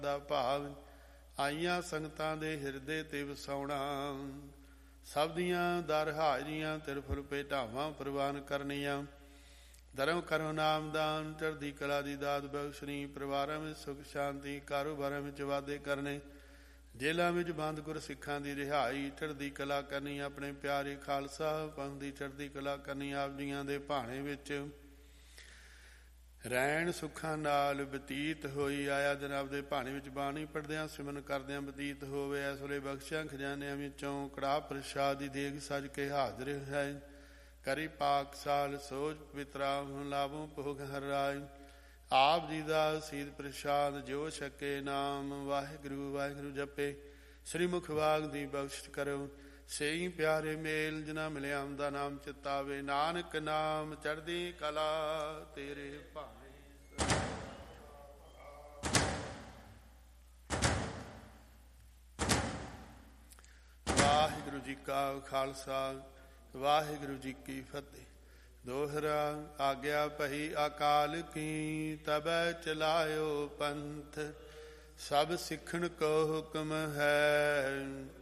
ਦਾ ਭਾਵ ਆਈਆਂ ਸੰਗਤਾਂ ਦੇ ਹਿਰਦੇ ਤੇ ਵਸਾਉਣਾ। ਸਭ ਦੀਆਂ ਦਰ ਹਾਜ਼ਰੀਆਂ ਤਿਰਫੁਲ ਭੇਟਾਵਾਂ ਪ੍ਰਵਾਨ ਕਰਨੀਆਂ। ਧਰਮ ਕਰੋ ਨਾਮਦਾਨ ਚੜ੍ਹਦੀ ਕਲਾ ਦੀ ਦਾਤ ਬਖਸ਼ਣੀ। ਪਰਿਵਾਰਾਂ ਵਿੱਚ ਸੁਖ ਸ਼ਾਂਤੀ, ਕਾਰੋਬਾਰਾਂ ਵਿੱਚ ਵਾਧੇ ਕਰਨੇ। ਜੇਲ੍ਹਾਂ ਵਿੱਚ ਬੰਦ ਗੁਰ ਸਿੱਖਾਂ ਦੀ ਰਿਹਾਈ, ਚੜ੍ਹਦੀ ਕਲਾ ਕਰਨੀ। ਆਪਣੇ ਪਿਆਰੇ ਖਾਲਸਾ ਪੰਥ ਦੀ ਚੜ੍ਹਦੀ ਕਲਾ ਕਰਨੀ। ਆਪ ਜੀਆਂ ਦੇ ਭਾਣੇ ਵਿੱਚ ਰਹਿਣ ਸੁੱਖਾਂ ਨਾਲ ਬਤੀਤ ਹੋਈ। ਆਇਆ ਜਨਾਬ ਦੇ ਭਾਣੇ ਵਿੱਚ ਬਾਣੀ ਪੜ੍ਹਦਿਆਂ ਸਿਮਰਨ ਕਰਦਿਆਂ ਬਤੀਤ ਹੋਵੇ। ਇਸ ਵੇਲੇ ਬਖਸ਼ਿਆਂ ਖਜ਼ਾਨਿਆਂ ਵਿੱਚੋਂ ਕੜਾਹ ਪ੍ਰਸ਼ਾਦ ਦੀ ਦੇਗ ਸਜ ਕੇ ਹਾਜ਼ਰ ਹੈ। ਕਰੀ ਪਾਕ ਸਾਲ ਸੋਚ ਪਵਿੱਤਰਾ ਹੁਣ ਲਾਭੋਂ ਭੋਗ ਹਰ ਰਾਏ। ਆਪ ਜੀ ਦਾ ਸੀਤ ਪ੍ਰਸ਼ਾਦ ਜੋ ਛਕੇ ਨਾਮ ਵਾਹਿਗੁਰੂ ਵਾਹਿਗੁਰੂ ਜਪੇ। ਸ੍ਰੀ ਮੁਖਵਾਗ ਦੀ ਬਖਸ਼ਿਸ਼ ਕਰੋ। ਸਹੀ ਪਿਆਰੇ ਮੇਲ ਜਿਨ੍ਹਾਂ ਮਿਲਿਆ ਦਾ ਨਾਮ ਚਿਤਾਵੇ। ਨਾਨਕ ਨਾਮ ਚੜ੍ਹਦੀ ਕਲਾ ਤੇਰੇ ਭਾਣੇ। ਵਾਹਿਗੁਰੂ ਜੀ ਕਾ ਖਾਲਸਾ ਵਾਹਿਗੁਰੂ ਜੀ ਕੀ ਫਤਿਹ। ਦੋਹਰਾ ਆਗਿਆ ਭਈ ਅਕਾਲ ਕੀ ਤਬੈ ਚਲਾਇਓ ਪੰਥ। ਸਭ ਸਿੱਖਣ ਕੋ ਹੁਕਮ ਹੈ